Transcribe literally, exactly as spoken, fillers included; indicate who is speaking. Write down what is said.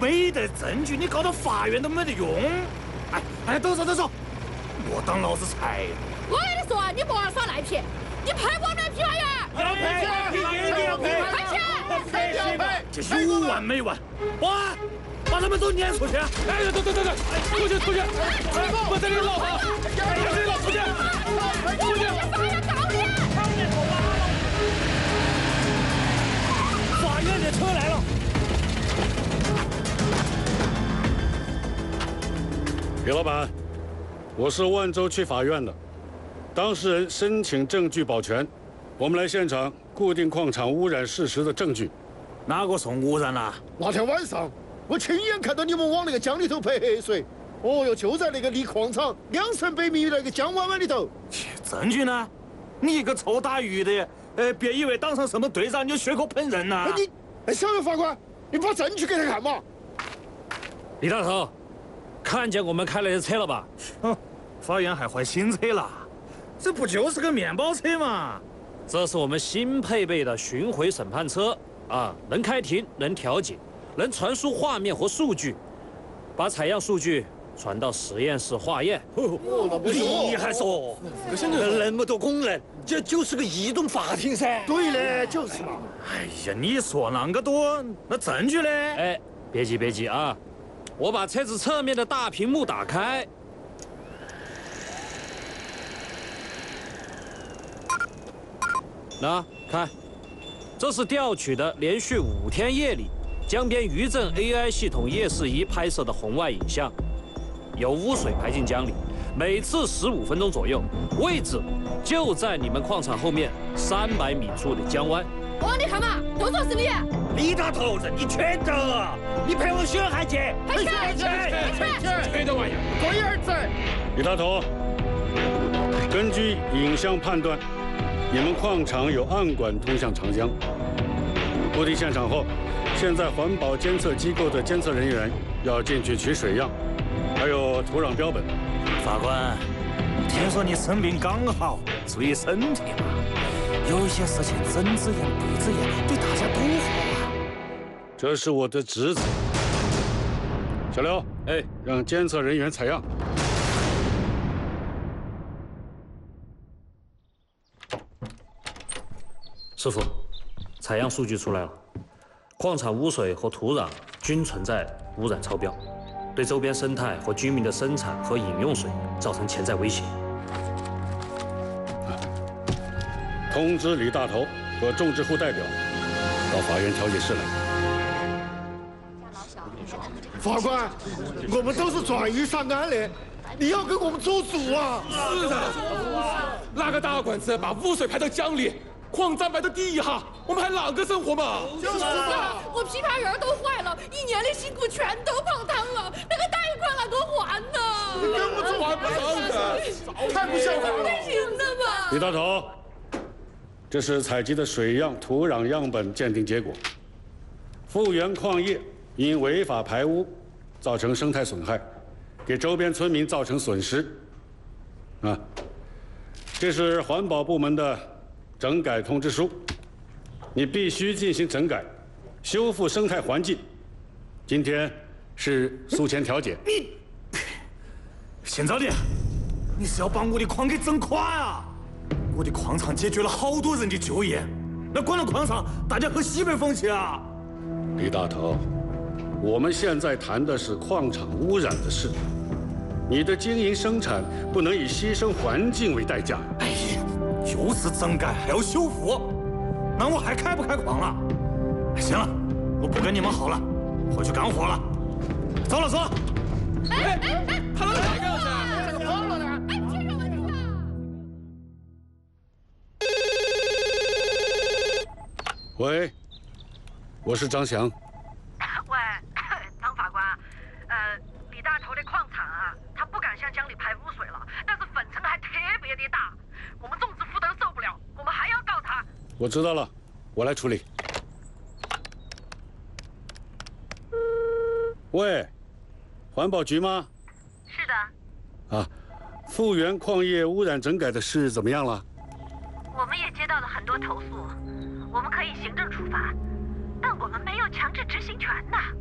Speaker 1: 没得证据，你告到法院都没得用。哎哎，都走都走，莫当老子财。
Speaker 2: 我跟你说啊，你莫玩耍赖皮，你赔不赔皮法院？
Speaker 1: 要赔，一定要赔，
Speaker 2: 赔钱，
Speaker 1: 赔要赔，这有完没完？保安，把他们都撵出去！哎，等等等等，出去出去！我这里老好，我这里老出去，出去！
Speaker 2: 法院告你！
Speaker 1: 法院的车来了。
Speaker 3: 李老板，我是万州区法院的，当事人申请证据保全，我们来现场固定矿场污染事实的证据。
Speaker 1: 哪个送污染了？
Speaker 4: 那天晚上，我亲眼看到你们往那个江里头排黑水。哦哟，就在那个离矿场两三百米那个江湾湾里头。
Speaker 1: 证据呢？你一个臭打鱼的，呃，别以为当上什么队长你就血口喷人呐！
Speaker 4: 你，哎，小袁法官，你把证据给他看嘛。
Speaker 5: 李大头，看见我们开来的车了吧？
Speaker 1: 哼，法院还换新车了，这不就是个面包车吗？
Speaker 5: 这是我们新配备的巡回审判车啊，能开庭，能调解，能传输画面和数据，把采样数据传到实验室化验。
Speaker 4: 哦，那不
Speaker 1: 厉害嗦！那么多功能，这就是个移动法庭噻。
Speaker 4: 对嘞，就是嘛。
Speaker 1: 哎呀，你说那个多，那证据呢？
Speaker 5: 哎，别急别急啊，我把车子侧面的大屏幕打开。那看，这是调取的连续五天夜里江边渔政 A I 系统夜视仪拍摄的红外影像，有污水排进江里，每次十五分钟左右，位置就在你们矿场后面三百米处的江湾。
Speaker 2: 哦，你看嘛，都说是你。
Speaker 1: 李大头子，你缺德！你赔我血汗钱！
Speaker 2: 赔钱，赔钱，赔钱！
Speaker 1: 缺德玩意儿！
Speaker 4: 龟儿子，
Speaker 3: 李大头，根据影像判断，你们矿场有暗管通向长江。固定现场后，现在环保监测机构的监测人员要进去取水样，还有土壤标本。
Speaker 1: 法官，听说你生病刚好，注意身体嘛。有一些事情睁只眼闭只眼，对大家都好啊。
Speaker 3: 这是我的职责。小刘，
Speaker 5: 哎，
Speaker 3: 让监测人员采样。
Speaker 5: 师傅，采样数据出来了，矿场污水和土壤均存在污染超标，对周边生态和居民的生产和饮用水造成潜在威胁。
Speaker 3: 通知李大头和种植户代表到法院调解室来。
Speaker 4: 法官，我们都是专业上岸的，你要跟我们做主啊！
Speaker 6: 是的，那个大管子把污水排到江里，矿站埋到地下，我们还啷个生活嘛？
Speaker 4: 就是啊，
Speaker 2: 我枇杷园都坏了，一年的辛苦全都泡汤了，那个贷款啷个还呢？
Speaker 4: 跟不住
Speaker 6: 还不上的，
Speaker 4: 太不像话了！
Speaker 2: 不行的嘛！
Speaker 3: 李大头，这是采集的水样、土壤样本鉴定结果。富源矿业因违法排污，造成生态损害，给周边村民造成损失。啊，这是环保部门的整改通知书，你必须进行整改，修复生态环境。今天是诉前调解。
Speaker 1: 你，邢早的，你是要把我的矿给整垮啊？我的矿场解决了好多人的就业，那关了矿场，大家喝西北风去啊！
Speaker 3: 李大头，我们现在谈的是矿场污染的事，你的经营生产不能以牺牲环境为代价。
Speaker 1: 哎呀，就是整改还要修复，那我还开不开矿了？行了，我不跟你们耗了，回去干活了。走了，走了。
Speaker 2: 哎哎哎，
Speaker 6: 他能哪个噻？
Speaker 2: 这个疯了呢！哎，这个问题吧。
Speaker 3: 喂，我是张翔。
Speaker 7: 喂，张法官，呃，李大头的矿场啊，他不敢向江里排污水了，但是粉尘还特别的大，我们种植负担受不了，我们还要告他。
Speaker 3: 我知道了，我来处理。喂，环保局吗？
Speaker 7: 是的。
Speaker 3: 啊，富源矿业污染整改的事怎么样了？
Speaker 7: 我们也接到了很多投诉，我们可以行政处罚，但我们没有强制执行权呐。